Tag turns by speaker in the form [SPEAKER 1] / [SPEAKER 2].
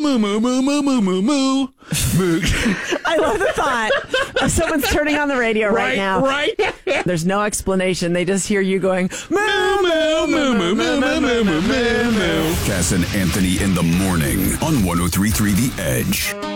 [SPEAKER 1] moo, moo, moo, moo, moo, moo, moo.
[SPEAKER 2] I love the thought. Someone's turning on the radio right now.
[SPEAKER 1] Right.
[SPEAKER 2] There's no explanation. They just hear you going, moo, moo, moo, moo, moo, moo, moo, moo, moo.
[SPEAKER 3] Cass and Anthony in the morning on 103.3 The Edge.